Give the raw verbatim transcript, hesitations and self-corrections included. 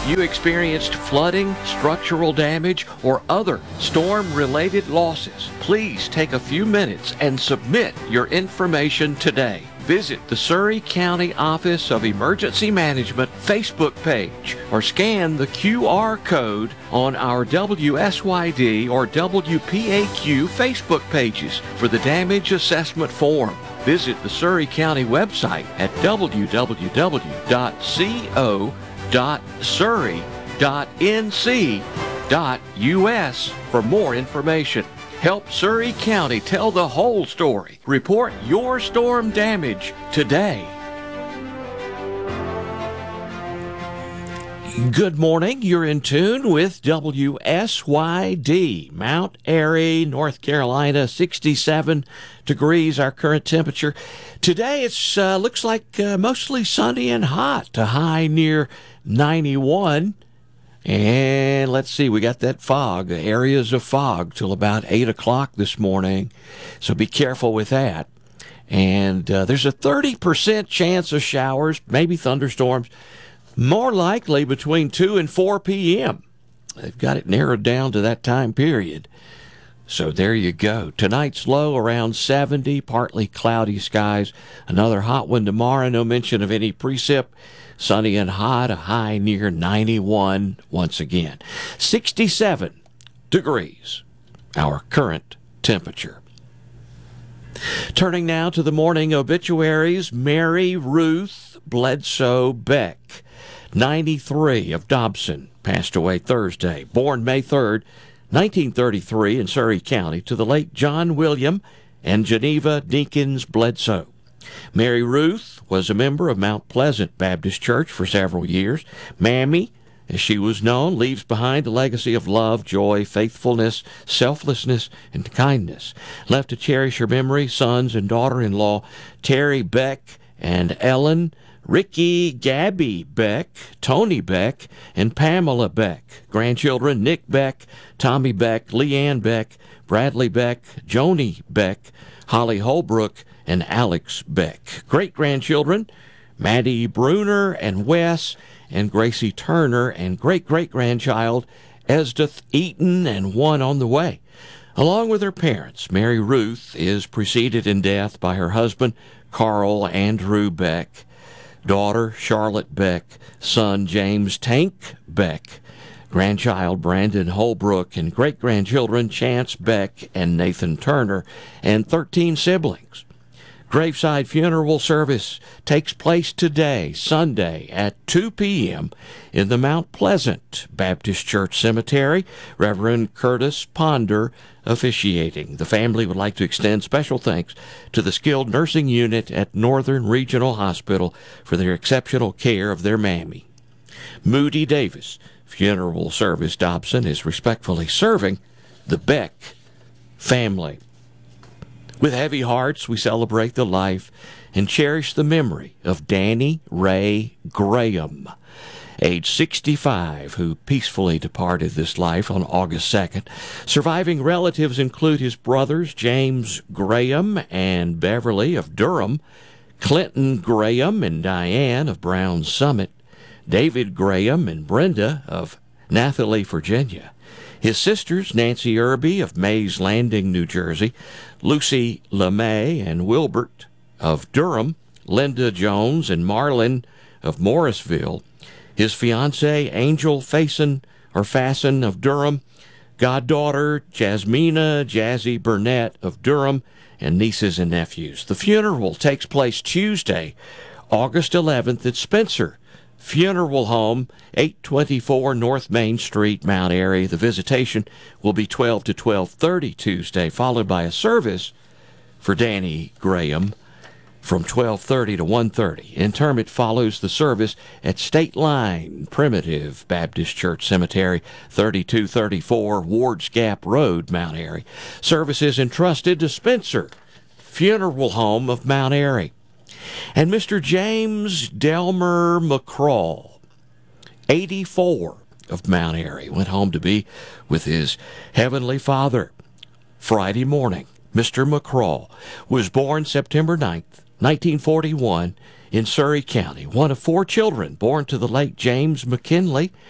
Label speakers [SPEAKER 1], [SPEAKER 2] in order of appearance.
[SPEAKER 1] you experienced flooding, structural damage, or other storm-related losses, please take a few minutes and submit your information today. Visit the Surry County Office of Emergency Management Facebook page or scan the Q R code on our W S Y D or W P A Q Facebook pages for the damage assessment form. Visit the Surry County website at w w w dot co dot surry dot n c dot u s for more information. Help Surry County tell the whole story. Report your storm damage today. Good morning. You're in tune with W S Y D, Mount Airy, North Carolina, sixty-seven degrees, our current temperature. Today it uh, looks like uh, mostly sunny and hot, a high near ninety-one. And let's see, we got that fog, areas of fog till about eight o'clock this morning. So be careful with that. And uh, there's a thirty percent chance of showers, maybe thunderstorms, more likely between two and four p.m. They've got it narrowed down to that time period. So there you go. Tonight's low around seventy, partly cloudy skies. Another hot one tomorrow, no mention of any precip. Sunny and hot, a high near ninety-one once again. sixty-seven degrees, our current temperature. Turning now to the morning obituaries, Mary Ruth Bledsoe Beck, ninety-three, of Dobson, passed away Thursday. Born May third, nineteen thirty-three in Surry County to the late John William and Geneva Deakins Bledsoe. Mary Ruth was a member of Mount Pleasant Baptist Church for several years. Mammy, as she was known, leaves behind a legacy of love, joy, faithfulness, selflessness, and kindness. Left to cherish her memory, sons and daughter-in-law Terry Beck and Ellen, Ricky Gabby Beck, Tony Beck, and Pamela Beck. Grandchildren Nick Beck, Tommy Beck, Leanne Beck, Bradley Beck, Joni Beck, Holly Holbrook, and Alex Beck. Great-grandchildren, Maddie Bruner and Wes, and Gracie Turner, and great-great-grandchild, Esdith Eaton, and one on the way. Along with her parents, Mary Ruth is preceded in death by her husband, Carl Andrew Beck, daughter, Charlotte Beck, son, James Tank Beck, grandchild, Brandon Holbrook, and great-grandchildren, Chance Beck and Nathan Turner, and thirteen siblings. Graveside funeral service takes place today, Sunday, at two p.m. in the Mount Pleasant Baptist Church Cemetery. Reverend Curtis Ponder officiating. The family would like to extend special thanks to the skilled nursing unit at Northern Regional Hospital for their exceptional care of their mammy. Moody Davis Funeral Service Dobson is respectfully serving the Beck family. With heavy hearts, we celebrate the life and cherish the memory of Danny Ray Graham, age sixty-five, who peacefully departed this life on August second. Surviving relatives include his brothers, James Graham and Beverly of Durham, Clinton Graham and Diane of Brown Summit, David Graham and Brenda of Nathalie, Virginia. His sisters, Nancy Irby of Mays Landing, New Jersey, Lucy LeMay and Wilbert of Durham, Linda Jones and Marlin of Morrisville, his fiancée, Angel Faison or Fasten of Durham, goddaughter, Jasmina Jazzy Burnett of Durham, and nieces and nephews. The funeral takes place Tuesday, August eleventh at Spencer Funeral Home, eight twenty-four North Main Street, Mount Airy. The visitation will be twelve to twelve thirty Tuesday, followed by a service for Danny Graham from twelve thirty to one thirty. Interment follows the service at State Line Primitive Baptist Church Cemetery, thirty-two thirty-four Wards Gap Road, Mount Airy. Service is entrusted to Spencer Funeral Home of Mount Airy. And Mister James Delmer McCraw, eighty-four, of Mount Airy, went home to be with his Heavenly Father Friday morning. Mister McCraw was born September ninth, nineteen forty-one, in Surry County, one of four children born to the late James McKinley